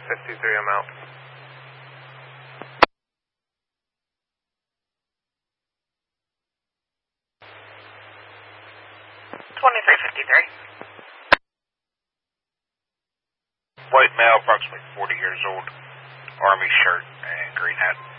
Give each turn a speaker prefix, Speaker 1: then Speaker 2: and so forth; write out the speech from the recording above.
Speaker 1: 2353, I'm out.
Speaker 2: 2353.
Speaker 3: White male, approximately 40 years old, army shirt and green hat.